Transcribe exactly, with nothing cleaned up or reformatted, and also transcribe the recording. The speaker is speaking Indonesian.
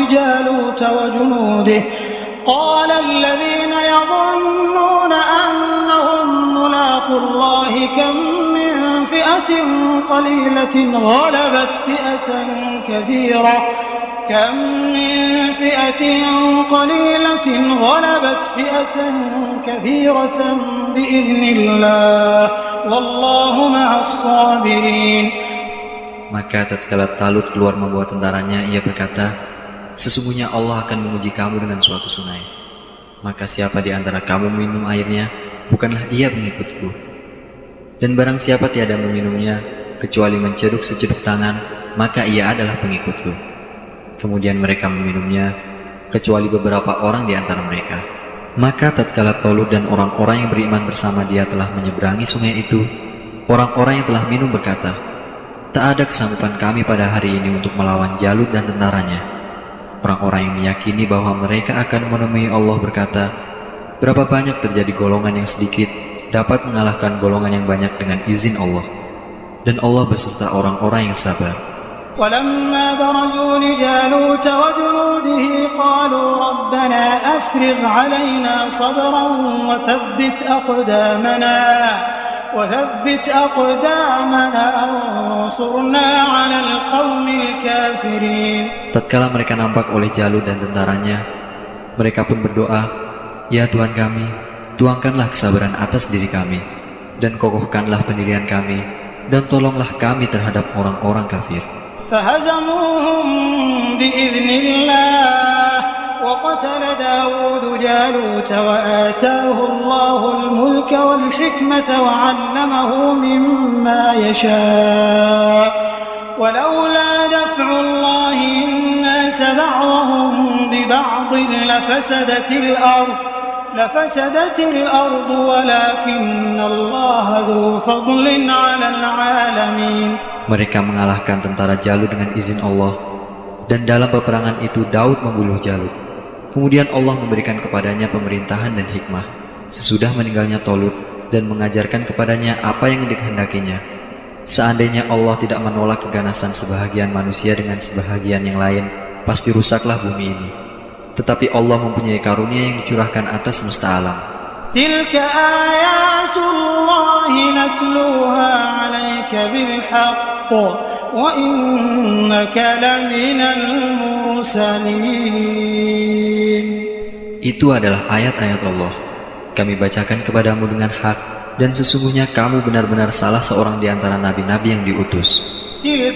جالوت وجنوده قال الذين يظنون أنهم ملاقو الله كم من فئة قليلة غلبت فئة كثيرة كم من فئة قليلة غلبت فئة كثيرة بإذن الله والله مع الصابرين. Maka tatkala Talut keluar membawa tentaranya, ia berkata, sesungguhnya Allah akan menguji kamu dengan suatu sungai. Maka siapa di antara kamu minum airnya, bukanlah ia pengikutku. Dan barang siapa tiada meminumnya, kecuali menceduk seceduk tangan, maka ia adalah pengikutku. Kemudian mereka meminumnya, kecuali beberapa orang di antara mereka. Maka tatkala Talut dan orang-orang yang beriman bersama dia telah menyeberangi sungai itu, orang-orang yang telah minum berkata, tak ada kesanggupan kami pada hari ini untuk melawan Jalut dan tentaranya. Orang-orang yang meyakini bahwa mereka akan menemui Allah berkata, berapa banyak terjadi golongan yang sedikit dapat mengalahkan golongan yang banyak dengan izin Allah. Dan Allah beserta orang-orang yang sabar. وَلَمَّا بَرَزُوا لِجَالُوتَ وَجُنُودِهِ قَالُوا رَبَّنَا أَفْرِغْ عَلَيْنَا صَبْرًا وَثَبِّتْ أَقْدَامَنَا وَثَبِّتْ أَقْدَامَنَا وَانصُرْنَا عَلَى الْقَوْمِ الْكَافِرِينَ. Tatkala mereka nampak oleh Jalut dan tentaranya, mereka pun berdoa, ya Tuhan kami, tuangkanlah kesabaran atas diri kami, dan kokohkanlah pendirian kami, dan tolonglah kami terhadap orang-orang kafir. فهزموهم بإذن الله وقتل داود جالوت وآتاه الله الملك والحكمة وعلمه مما يشاء ولولا دفع الله الناس بعضهم ببعض لفسدت الأرض لفسدت الأرض ولكن الله ذو فضل على العالمين. Mereka mengalahkan tentara Jalut dengan izin Allah, dan dalam peperangan itu Daud membunuh Jalut. Kemudian Allah memberikan kepadanya pemerintahan dan hikmah sesudah meninggalnya Talut, dan mengajarkan kepadanya apa yang dikehendakinya. Seandainya Allah tidak menolak keganasan sebahagian manusia dengan sebahagian yang lain, pasti rusaklah bumi ini. Tetapi Allah mempunyai karunia yang dicurahkan atas semesta alam. تلك آيات الله نتلوها عليك بالحق وإنك لمن المرسلين. Itu adalah ayat-ayat Allah. Kami bacakan kepadamu dengan hak, dan sesungguhnya kamu benar-benar salah seorang di antara nabi-nabi yang diutus.